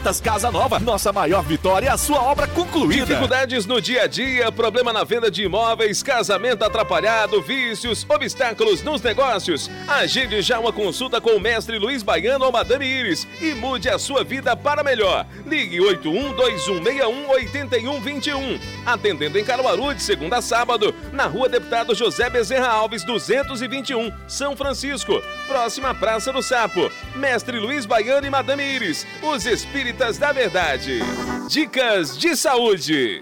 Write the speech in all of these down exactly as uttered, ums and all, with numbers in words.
Construtoras Casa Nova. Nossa maior vitória é a sua obra concluída. Dificuldades no dia a dia, problema na venda de imóveis, casamento atrapalhado, vícios, obstáculos nos negócios. Agende já uma consulta com o mestre Luiz Baiano ou Madame Iris e mude a sua vida para melhor. Ligue oito um dois um seis um oito um dois um. Atendendo em Caruaru de segunda a sábado, na Rua Deputado José Bezerra Alves, duzentos e vinte e um, São Francisco, próxima à Praça do Sapo. Mestre Luiz Baiano e Madame Iris, os espíritas da verdade. Dicas de saúde.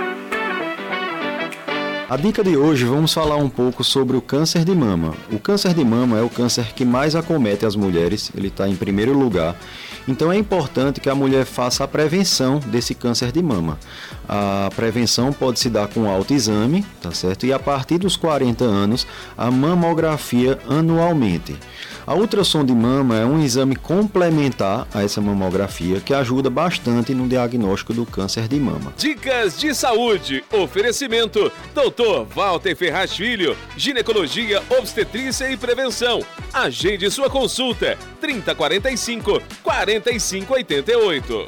A dica de hoje, vamos falar um pouco sobre o câncer de mama. O câncer de mama é o câncer que mais acomete as mulheres, ele está em primeiro lugar. Então é importante que a mulher faça a prevenção desse câncer de mama. A prevenção pode se dar com autoexame, tá certo? E a partir dos quarenta anos, a mamografia anualmente. A ultrassom de mama é um exame complementar a essa mamografia que ajuda bastante no diagnóstico do câncer de mama. Dicas de saúde. Oferecimento doutor Walter Ferraz Filho, ginecologia, obstetrícia e prevenção. Agende sua consulta trinta quarenta e cinco, quarenta e cinco oitenta e oito.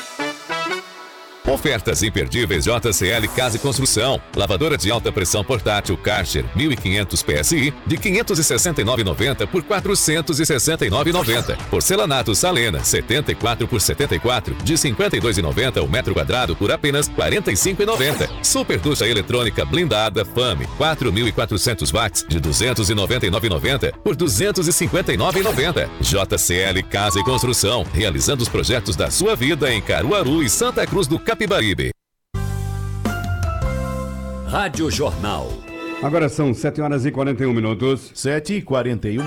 Ofertas imperdíveis J C L Casa e Construção. Lavadora de alta pressão portátil Karcher mil e quinhentos P S I de quinhentos e sessenta e nove reais e noventa centavos por quatrocentos e sessenta e nove reais e noventa centavos. Porcelanato Salena setenta e quatro por setenta e quatro de cinquenta e dois reais e noventa centavos o metro quadrado por apenas quarenta e cinco reais e noventa centavos. Super ducha eletrônica blindada Fame quatro mil e quatrocentos watts de duzentos e noventa e nove reais e noventa centavos por duzentos e cinquenta e nove reais e noventa centavos. J C L Casa e Construção, realizando os projetos da sua vida em Caruaru e Santa Cruz do Capibaribe. Rádio Jornal. Agora são sete horas e quarenta e um minutos. sete e quarenta e um.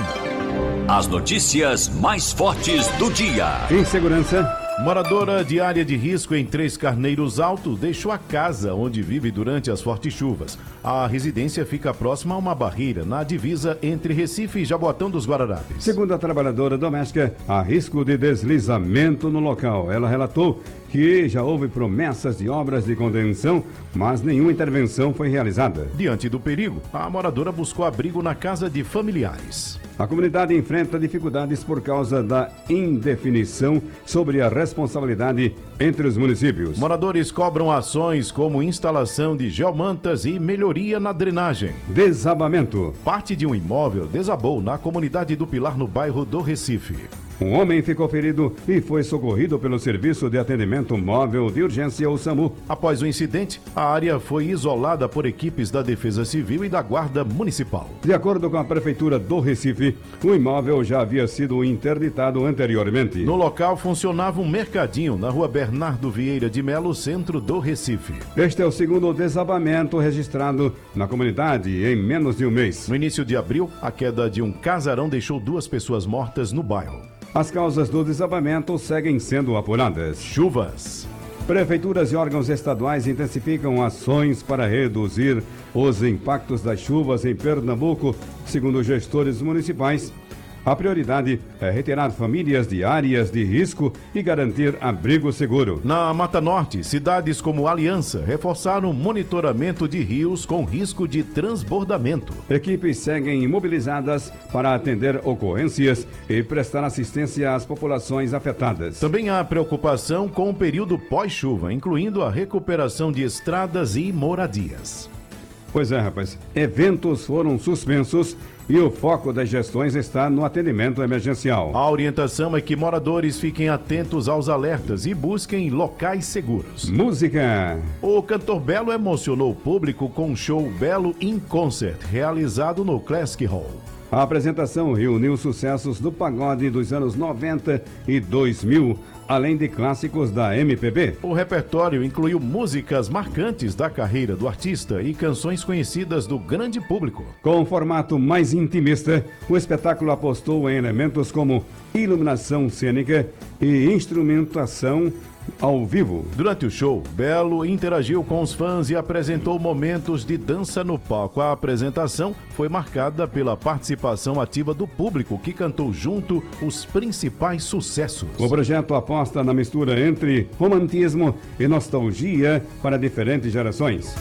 As notícias mais fortes do dia. Insegurança. Moradora de área de risco em Três Carneiros Alto deixou a casa onde vive durante as fortes chuvas. A residência fica próxima a uma barreira na divisa entre Recife e Jaboatão dos Guararapes. Segundo a trabalhadora doméstica, há risco de deslizamento no local. Ela relatou que já houve promessas de obras de contenção, mas nenhuma intervenção foi realizada. Diante do perigo, a moradora buscou abrigo na casa de familiares. A comunidade enfrenta dificuldades por causa da indefinição sobre a responsabilidade entre os municípios. Moradores cobram ações como instalação de geomantas e melhoria na drenagem. Desabamento. Parte de um imóvel desabou na comunidade do Pilar, no bairro do Recife. Um homem ficou ferido e foi socorrido pelo Serviço de Atendimento Móvel de Urgência, o SAMU. Após o incidente, a área foi isolada por equipes da Defesa Civil e da Guarda Municipal. De acordo com a Prefeitura do Recife, o imóvel já havia sido interditado anteriormente. No local funcionava um mercadinho na rua Bernardo Vieira de Melo, centro do Recife. Este é o segundo desabamento registrado na comunidade em menos de um mês. No início de abril, a queda de um casarão deixou duas pessoas mortas no bairro. As causas do desabamento seguem sendo apuradas. Chuvas. Prefeituras e órgãos estaduais intensificam ações para reduzir os impactos das chuvas em Pernambuco, segundo gestores municipais. A prioridade é retirar famílias de áreas de risco e garantir abrigo seguro. Na Mata Norte, cidades como Aliança reforçaram o monitoramento de rios com risco de transbordamento. Equipes seguem imobilizadas para atender ocorrências e prestar assistência às populações afetadas. Também há preocupação com o período pós-chuva, incluindo a recuperação de estradas e moradias. Pois é, rapaz. Eventos foram suspensos e o foco das gestões está no atendimento emergencial. A orientação é que moradores fiquem atentos aos alertas e busquem locais seguros. Música. O cantor Belo emocionou o público com o show Belo in Concert, realizado no Classic Hall. A apresentação reuniu sucessos do pagode dos anos noventa e dois mil, além de clássicos da M P B. O repertório incluiu músicas marcantes da carreira do artista e canções conhecidas do grande público. Com um formato mais intimista, o espetáculo apostou em elementos como iluminação cênica e instrumentação ao vivo. Durante o show, Belo interagiu com os fãs e apresentou momentos de dança no palco. A apresentação foi marcada pela participação ativa do público, que cantou junto os principais sucessos. O projeto aposta na mistura entre romantismo e nostalgia para diferentes gerações.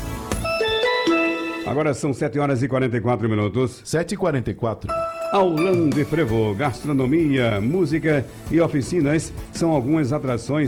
Agora são sete horas e quarenta e quatro minutos. sete e quarenta e quatro. Aulão de Frevo, gastronomia, música e oficinas são algumas atrações